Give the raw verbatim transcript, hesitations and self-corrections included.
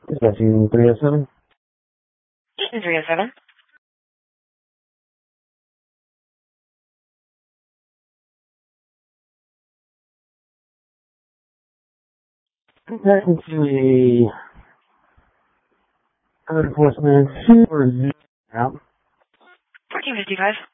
Dispatching three oh seven. three oh seven. Back into a code enforcement for zero out. fourteen fifty-five.